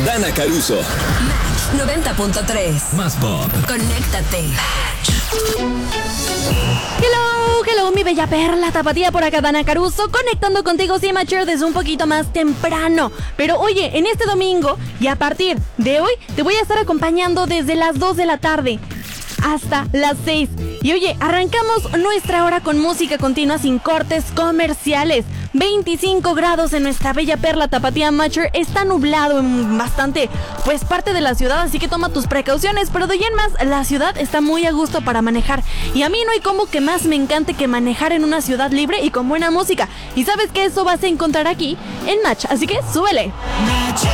Dana Caruso. Match 90.3. Más pop. Conéctate. Hello, mi bella perla tapatía, por acá Dana Caruso, conectando contigo, sí, Matcher, desde un poquito más temprano. Pero oye, en este domingo y a partir de hoy te voy a estar acompañando desde las 2 de la tarde hasta las 6. Y oye, arrancamos nuestra hora con música continua sin cortes comerciales. 25 grados en nuestra bella perla tapatía, Matcher. Está nublado en bastante, pues, parte de la ciudad, así que toma tus precauciones. Pero de ahí en más, la ciudad está muy a gusto para manejar. Y a mí no hay combo que más me encante que manejar en una ciudad libre y con buena música. Y sabes que eso vas a encontrar aquí en Match, así que súbele.